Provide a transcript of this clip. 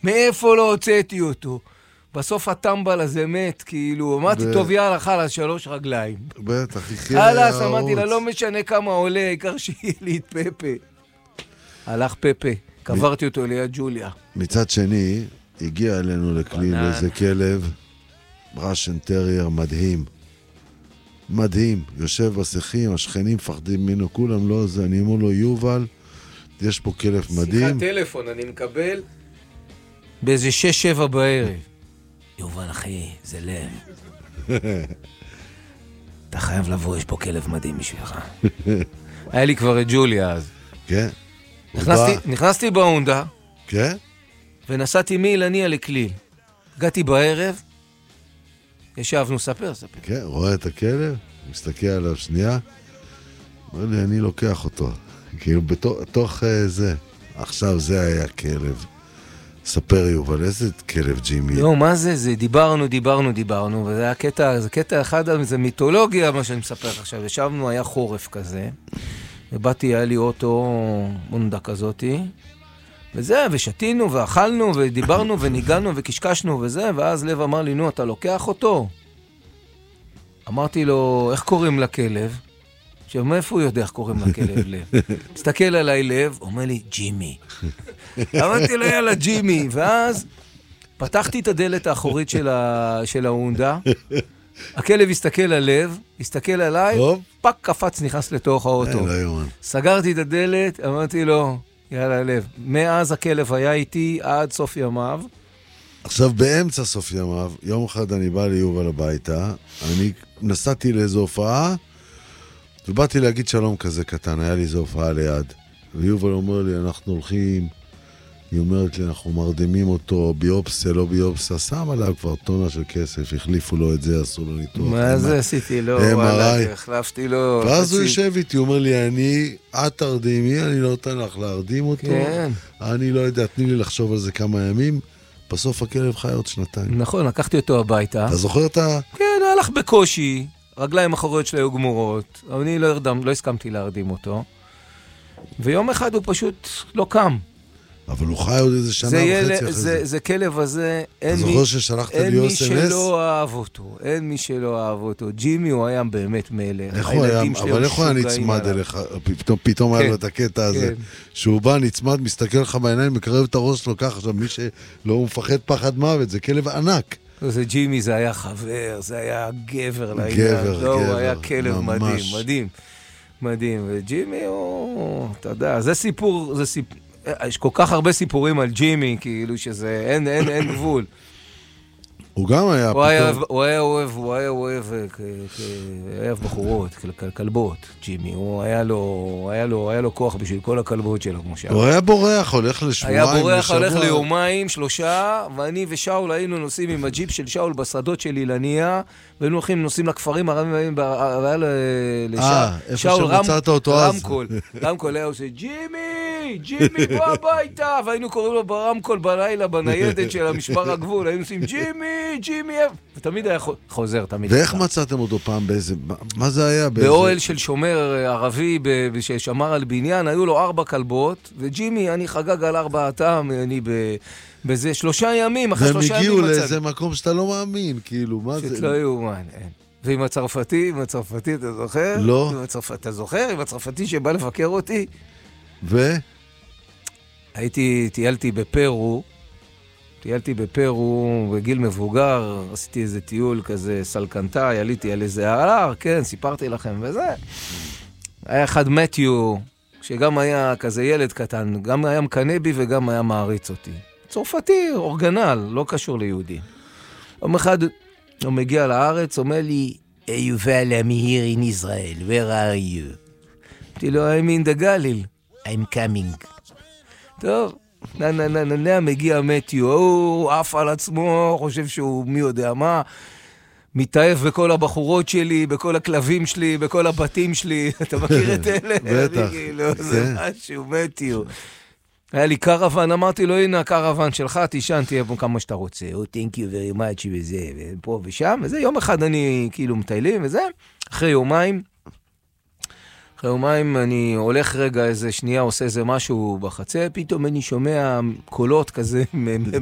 מאיפה לא הוצאתי אותו? בסוף הטמבל הזה מת, כאילו, אמרתי, טוב, יאללה, חלאס, 3 רגליים. בטח, חלאס, אמרתי לה, לא משנה כמה עולה, העיקר שיהיה לי את פפה. הלך פפה, קברתי אותו ליד ג'וליה. מצד שני, הגיע אלינו לכליל איזה כלב, ראשן טרייר מדהים. מדהים, יושב בשיחים, השכנים מפחדים ממנו, כולם לא זה, אני אומר לו, יובל, יש פה כלב מדהים. שיחת טלפון, אני מקבל באיזה 6-7 בערב. יובל, אחי, זה לב. אתה חייב לבוא, יש פה כלב מדהים בשבילך. היה לי כבר את ג'וליה אז. כן. נכנסתי בהונדה. כן? ונסעתי מאילניה לכליל. הגעתי בערב, ישבנו, ספר. כן, רואה את הכלב, מסתכל עליו שנייה, אומר לי, אני לוקח אותו. כאילו, בתוך זה. עכשיו זה היה כלב. ספר יובל, איזה כלב ג'ימי? לא, מה זה? זה דיברנו, וזה היה קטע, זה קטע אחד, זה מיתולוגיה, מה שאני מספר עכשיו. ישבנו, היה חורף כזה, ובאתי, היה לי אוטו מונדה כזאתי, וזה, ושתינו, ואכלנו, ודיברנו, וניגענו, וקשקשנו, וזה, ואז לב אמר לי, נו, אתה לוקח אותו? אמרתי לו, איך קוראים לכלב? עכשיו, מאיפה הוא יודע איך קוראים לכלב לב? מסתכל עליי לב, אומר לי, ג'ימי. אמרתי לו, יאללה, ג'ימי. ואז פתחתי את הדלת האחורית של ההונדה, הכלב הסתכל על לב, הסתכל עליי, פק קפץ, נכנס לתוך האוטו. סגרתי את הדלת, אמרתי לו, יאללה, לב. מאז הכלב היה איתי עד סוף ימיו. עכשיו, באמצע סוף ימיו, יום אחד אני בא ליובל הביתה, אני נסעתי לאיזו הופעה, ובאתי להגיד שלום כזה קטן, היה לי איזו הופעה ליד. ויובל אומר לי, אנחנו הולכים, היא אומרת לי, אנחנו מרדימים אותו, ביופסיה, לא ביופסיה, שם עליו כבר טונה של כסף, החליפו לו את זה, עשו לו ניתוח. מה זה עשיתי לו? וואלה, החלפתי לו. ואז הוא יושב איתי, הוא אומר לי, את תרדימי, אני לא נותן לך להרדים אותו. כן. אני לא יודע, תני לי לחשוב על זה כמה ימים. בסוף הכלב חי עוד 2. נכון, לקחתי אותו הביתה. אתה זוכר את ה... כן, הלך בקושי. רגליים אחוריות שלי היו גמורות. אבל אני לא הסכמתי להרדים אותו. ויום אחד הוא פשוט לא קם. אבל הוא חי עוד איזה שנה וחצי אחרי זה. זה כלב הזה, אתה זוכר ששלחת לי אין מי שלא אהב אותו. אין מי שלא אהב אותו. ג'ימי הוא היה באמת מלך. איך הוא היה, אבל איך הוא היה נצמד אליך? פתאום היה לו את הקטע הזה. שהוא בא, נצמד, מסתכל לך בעיניים, מקרב את הראש שלו ככה. עכשיו מי שלא מפחד פחד מוות, זה כלב ענק. זה ג'ימי, זה היה חבר, זה היה גבר לעניין. גבר. הוא היה כלב מדהים. מדהים. וג'ימי הוא, אתה יודע, זה סיפור, יש כל כך הרבה סיפורים על ג'ימי, כאילו שזה, אין גבול. הוא גם היה פתאום... הוא היה אוהב בחורות, כלבות, ג'ימי. הוא היה לו כוח בשביל כל הכלבות שלו, כמו שאמר. הוא היה בורח, הולך לשבועיים, היה בורח, הולך ליומיים, 3, ואני ושאול היינו נוסעים עם הג'יפ של שאול בשדות של אילניה, והיינו נוסעים לכפרים הרבים, והיה לשאול רמקול היה עושה, ג'ימי, בוא הביתה, והיינו קוראים לו ברמקול בלילה, בניידת של המשמר הגבול, היינו עושים, ג'ימי, ותמיד היה חוזר, תמיד. ואיך מצאתם אותו פעם באיזה, מה זה היה? באוהל של שומר ערבי ששמר על בניין, היו לו 4 כלבות, וג'ימי, אני חגג על 4 אני בזה 3 ימים, אחרי 3 ימים והם הגיעו לאיזה מקום שאתה לא מאמין, כאילו, מה זה? שלא יאומן, אין. ועם הצרפתי, אתה זוכר? לא. אתה זוכר? עם הצרפתי שבא לבקר אותי? טיילתי בפרו בגיל מבוגר, עשיתי איזה טיול כזה סלקנטאי, עליתי על איזה הר, כן, סיפרתי לכם וזה. היה אחד מתיו, שגם היה כזה ילד קטן, גם היה מקנה בי וגם היה מעריץ אותי. צרפתי, אורגנל, לא קשור ליהודי. יום אחד הוא מגיע לארץ, אומר לי, יובל, I'm here in Israel, where are you? אמרתי לו, I'm in the Galil, I'm coming. טוב. מגיע מתיו, הוא עף על עצמו, חושב שהוא מי יודע מה, מתאהב בכל הבחורות שלי, בכל הכלבים שלי, בכל הבתים שלי, אתה מכיר את אלה? בטח. זה משהו, מתיו. היה לי קרוון, אמרתי לו, הנה הקרוון שלך, תישן, תהיה פה כמה שאתה רוצה, thank you very much, וזה, ופה ושם, וזה, יום אחד אני כאילו מטיילים, וזה, אחרי יומיים אני הולך רגע איזה שנייה, עושה איזה משהו בחצר, פתאום אני שומע קולות כזה